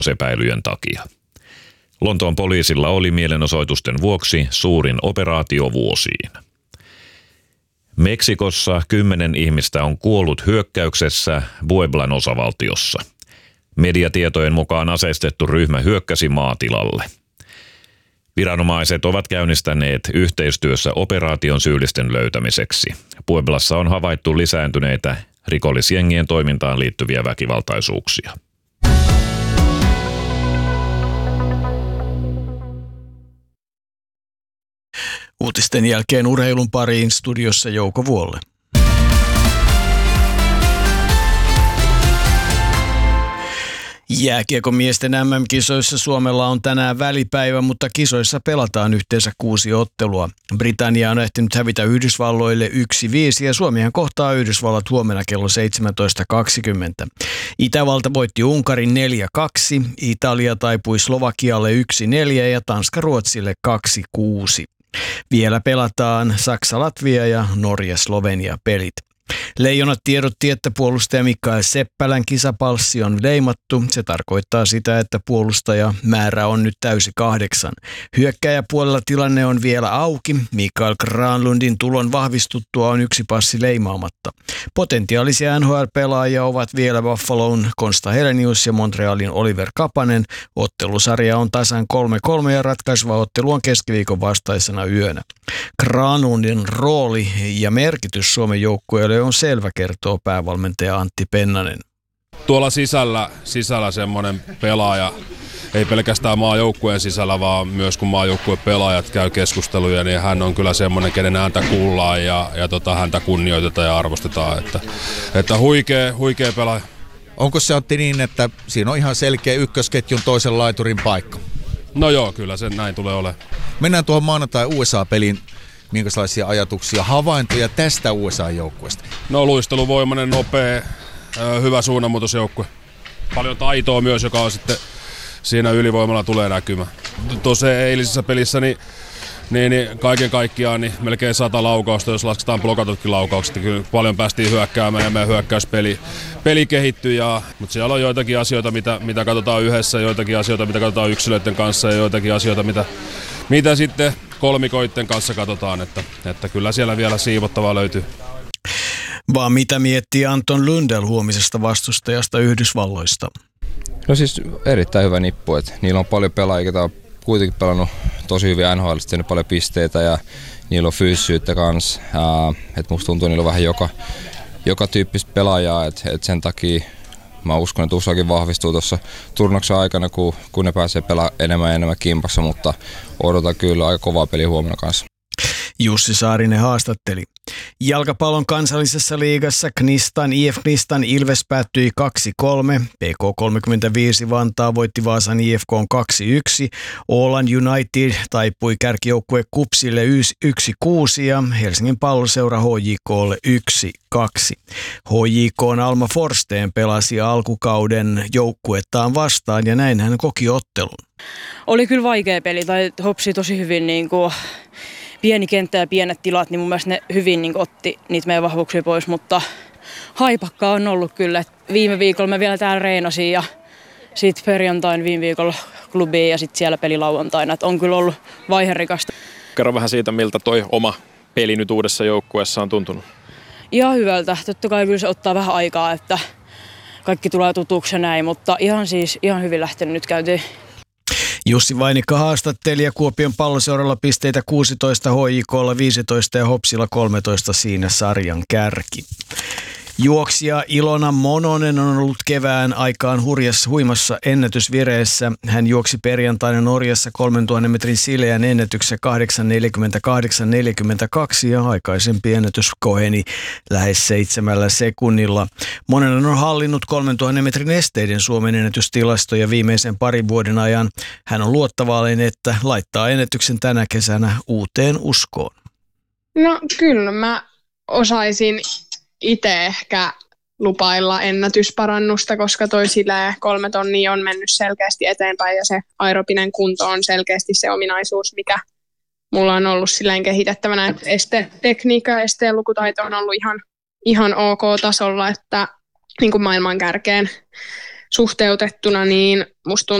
epäilyjen takia. Lontoon poliisilla oli mielenosoitusten vuoksi suurin operaatio vuosiin. Meksikossa 10 ihmistä on kuollut hyökkäyksessä Pueblan osavaltiossa. Mediatietojen mukaan aseistettu ryhmä hyökkäsi maatilalle. Viranomaiset ovat käynnistäneet yhteistyössä operaation syyllisten löytämiseksi. Pueblassa on havaittu lisääntyneitä rikollisjengien toimintaan liittyviä väkivaltaisuuksia. Uutisten jälkeen urheilun pariin studiossa Jouko Vuolle. Jääkiekomiesten MM-kisoissa Suomella on tänään välipäivä, mutta kisoissa pelataan yhteensä 6 ottelua. Britannia on ehtinyt hävitä Yhdysvalloille 1-5 ja Suomihan kohtaa Yhdysvallat huomenna kello 17.20. Itävalta voitti Unkarin 4-2, Italia taipui Slovakialle 1-4 ja Tanska Ruotsille 2-6. Vielä pelataan Saksa-Latvia ja Norja-Slovenia pelit. Leijonat tiedotti, että puolustaja Mikael Seppälän kisapalssi on leimattu. Se tarkoittaa sitä, että puolustajamäärä on nyt täysi 8. Hyökkääjäpuolella tilanne on vielä auki. Mikael Granlundin tulon vahvistuttua on 1 passi leimaamatta. Potentiaalisia NHL-pelaajia ovat vielä Buffalon Konsta Helenius ja Montrealin Oliver Kapanen. Ottelusarja on tasan 3-3 ja ratkaiseva ottelu on keskiviikon vastaisena yönä. Granlundin rooli ja merkitys Suomen joukkueelle on selvä, kertoo päävalmentaja Antti Pennanen. Tuolla sisällä semmoinen pelaaja, ei pelkästään maajoukkueen sisällä, vaan myös kun maajoukkuepelaajat käy keskusteluja, niin hän on kyllä semmoinen, kenen ääntä kuullaan ja häntä kunnioitetaan ja arvostetaan. Että huikea pelaaja. Onko se, Antti, niin, että siinä on ihan selkeä ykkösketjun toisen laiturin paikka? No joo, kyllä se näin tulee olemaan. Mennään tuohon maanantai-USA-peliin. Minkälaisia ajatuksia, havaintoja tästä USA-joukkueesta? No luisteluvoimainen, nopea, hyvä suunnanmuutosjoukkue. Paljon taitoa myös, joka on sitten siinä ylivoimalla tulee näkymään. Tuossa eilisessä pelissä niin kaiken kaikkiaan niin melkein 100 laukausta, jos lasketaan blokatutkin laukaukset. Kyllä paljon päästiin hyökkäämään ja meidän hyökkäyspeli kehittyi. Mutta siellä on joitakin asioita, mitä katsotaan yhdessä, joitakin asioita, mitä katsotaan yksilöiden kanssa ja joitakin asioita, mitä sitten kolmikoiden kanssa katsotaan, että kyllä siellä vielä siivottavaa löytyy. Vaan mitä miettii Anton Lundell huomisesta vastustajasta Yhdysvalloista? No siis erittäin hyvä nippu, että niillä on paljon pelaajia, jotka on kuitenkin pelannut tosi hyvin NHL, tehnyt paljon pisteitä ja niillä on fyysisyyttä kanssa. Että musta tuntuu, että niillä on vähän joka tyyppistä pelaajaa, että sen takia mä uskon, että USAkin vahvistuu tuossa turnauksen aikana, kun ne pääsee pelaamaan enemmän ja enemmän kimpassa, mutta odotan kyllä aika kovaa peliä huomenna kanssa. Jussi Saarinen haastatteli. Jalkapallon kansallisessa liigassa IF Knistan Ilves päättyi 2-3. PK35 Vantaa voitti Vaasan IFK 2-1. Åland United taipui kärkijoukkue KuPSille 1-6 ja Helsingin Palloseura HJK:lle 1-2. HJK:n Alma Forsteen pelasi alkukauden joukkuettaan vastaan ja näin hän koki ottelun. Oli kyllä vaikea peli, tai hopsi tosi hyvin pieni kenttä ja pienet tilat, niin mun mielestä ne hyvin otti niitä meidän vahvuuksia pois, mutta haipakkaa on ollut kyllä. Viime viikolla mä vielä täällä reenasin ja sitten perjantain viime viikolla klubiin ja sitten siellä peli lauantaina. Et on kyllä ollut vaiherikasta. Kerro vähän siitä, miltä toi oma peli nyt uudessa joukkueessa on tuntunut. Ihan hyvältä. Totta kai kyllä se ottaa vähän aikaa, että kaikki tulee tutuksi ja näin, mutta ihan hyvin lähtenyt nyt käyntiin. Jussi Vainikka haastatteli ja Kuopion Palloseuralla pisteitä 16, HJK:lla 15 ja Hopsilla 13 siinä sarjan kärki. Juoksija Ilona Mononen on ollut kevään aikaan huimassa ennätysvireessä. Hän juoksi perjantaina Norjassa 3000 metrin sileän ennätyksessä 8.48.42 ja aikaisempi ennätys koheni lähes 7 sekunnilla. Mononen on hallinnut 3000 metrin esteiden Suomen ennätystilastoja viimeisen parin vuoden ajan. Hän on luottavainen, että laittaa ennätyksen tänä kesänä uuteen uskoon. No kyllä mä osaisin itse ehkä lupailla ennätysparannusta, koska toi 3 tonnia on mennyt selkeästi eteenpäin ja se aerobinen kunto on selkeästi se ominaisuus, mikä mulla on ollut silleen kehitettävänä, että estetekniikka ja esteen lukutaito on ollut ihan ok tasolla, että niin kuin maailman kärkeen suhteutettuna, niin musta